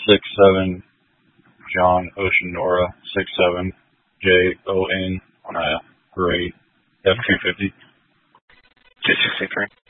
67 John Ocean Nora 67 JON Ray F250. 263.